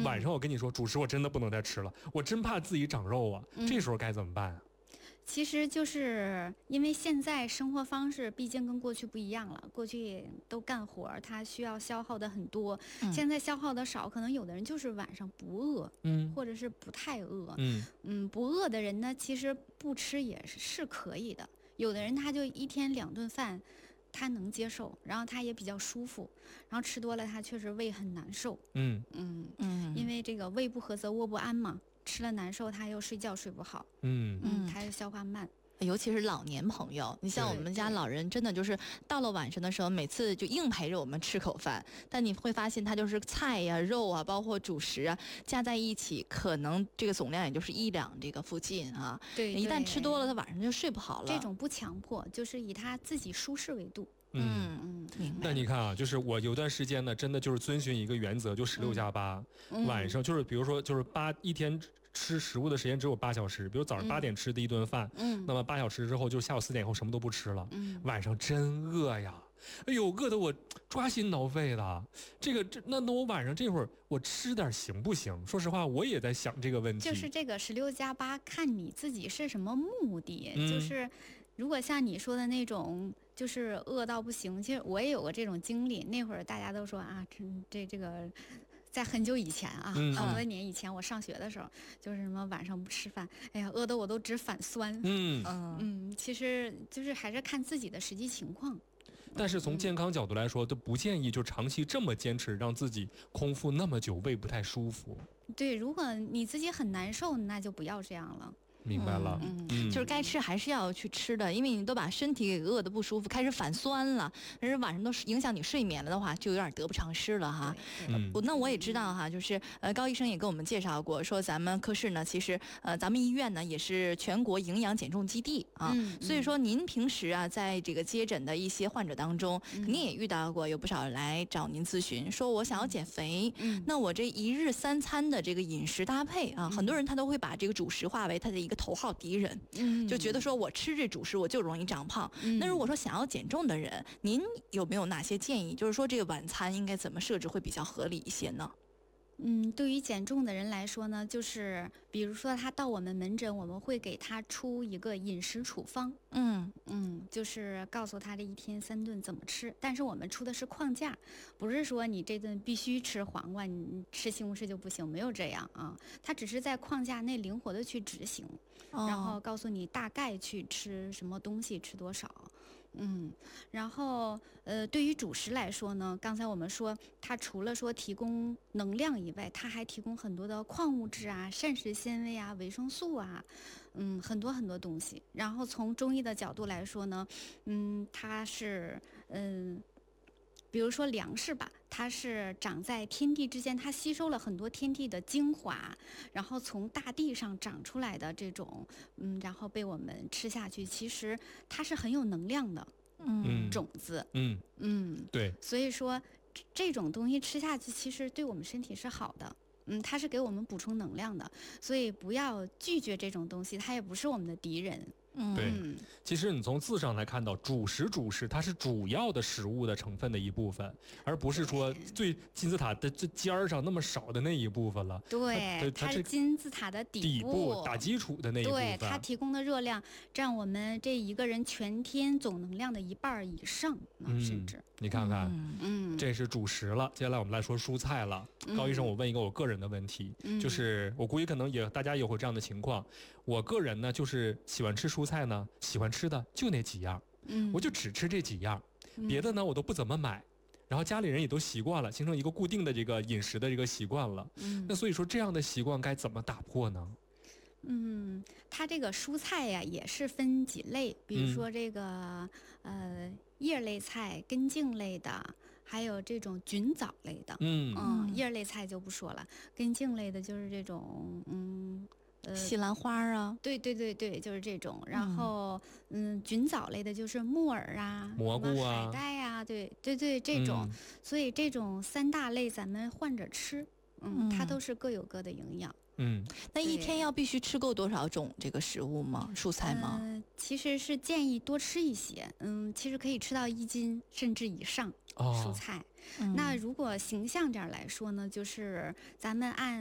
晚上我跟你说主食我真的不能再吃了，我真怕自己长肉啊，这时候该怎么办啊？ 其实就是因为现在生活方式毕竟跟过去不一样了，过去都干活，它需要消耗的很多，现在消耗的少，可能有的人就是晚上不饿，或者是不太饿，不饿的人呢，其实不吃也是可以的，有的人他就一天2顿饭。他能接受，然后他也比较舒服，然后吃多了他确实胃很难受。因为这个胃不和则卧不安嘛，吃了难受，他又睡觉睡不好。他又消化慢。 尤其是老年朋友，你像我们家老人，真的就是到了晚上的时候，每次就硬陪着我们吃口饭，但你会发现他就是菜呀、肉啊，包括主食啊，加在一起，可能这个总量也就是1两这个附近啊。 对， 一旦吃多了，他晚上就睡不好了。 这种不强迫，就是以他自己舒适为度。 明白。 那你看啊，就是我有段时间呢，真的就是遵循一个原则，就16+8，晚上就是比如说就是一天吃食物的时间只有8小时，比如早上8点吃的一顿饭，那么8小时之后就下午4点以后什么都不吃了，晚上真饿呀，哎呦，饿得我抓心挠肺的。那我晚上这会儿我吃点行不行？说实话，我也在想这个问题。 就是这个16+8，看你自己是什么目的，就是如果像你说的那种。就是饿到不行，其实我也有过这种经历。那会儿大家都说啊，这个，在很久以前啊，好多年以前，我上学的时候，就是什么晚上不吃饭，哎呀，饿得我都直反酸。其实就是还是看自己的实际情况。 但是从健康角度来说，都不建议就长期这么坚持，让自己空腹那么久，胃不太舒服。 对，如果你自己很难受，那就不要这样了。 明白了， 就是该吃还是要去吃的，因为你都把身体给饿得不舒服，开始反酸了，但是晚上都影响你睡眠了的话，就有点得不偿失了哈。那我也知道哈，就是高医生也跟我们介绍过，说咱们科室呢，其实咱们医院呢也是全国营养减重基地啊，所以说您平时啊在这个接诊的一些患者当中，肯定也遇到过有不少来找您咨询，说我想要减肥，那我这1日3餐的这个饮食搭配啊，很多人他都会把这个主食化为他的一个头号敌人，就觉得说我吃这主食我就容易长胖。那如果说想要减重的人，您有没有哪些建议？就是说这个晚餐应该怎么设置会比较合理一些呢？ 对于减重的人来说呢，就是比如说他到我们门诊，我们会给他出一个饮食处方，就是告诉他这1天3顿怎么吃，但是我们出的是框架，不是说你这顿必须吃黄瓜，你吃西红柿就不行，没有这样啊，他只是在框架内灵活的去执行，然后告诉你大概去吃什么东西，吃多少。然后对于主食来说呢，刚才我们说它除了说提供能量以外，它还提供很多的矿物质啊、膳食纤维啊、维生素啊，很多很多东西。然后从中医的角度来说呢，它是比如说粮食吧，它是长在天地之间，它吸收了很多天地的精华，然后从大地上长出来的这种，然后被我们吃下去，其实它是很有能量的，种子， 对， 所以说这种东西吃下去，其实对我们身体是好的。它是给我们补充能量的，所以不要拒绝这种东西，它也不是我们的敌人。 对，其实你从字上来看到，主食它是主要的食物的成分的一部分，而不是说最金字塔的最尖上那么少的那一部分了。 对，它是金字塔的底部打基础的那一部分。 对，它提供的热量占我们这一个人全天总能量的1半以上，甚至。 你看看，这是主食了。接下来我们来说蔬菜了。高医生，我问一个我个人的问题，就是我估计可能大家也会这样的情况。我个人呢，就是喜欢吃蔬菜呢，喜欢吃的就那几样，我就只吃这几样，别的呢我都不怎么买。然后家里人也都习惯了，形成一个固定的这个饮食的这个习惯了。那所以说这样的习惯该怎么打破呢？ 它这个蔬菜呀也是分几类，比如说这个叶类菜、根茎类的，还有这种菌藻类的。叶类菜就不说了，根茎类的就是这种西兰花啊， 对，就是这种。然后菌藻类的就是木耳啊、 蘑菇啊、 海带啊，对，这种。所以这种3大类咱们换着吃，它都是各有各的营养。 那一天要必须吃够多少种这个食物吗？蔬菜吗？ 其实是建议多吃一些，其实可以吃到1斤甚至以上蔬菜。那如果形象点来说呢，就是咱们按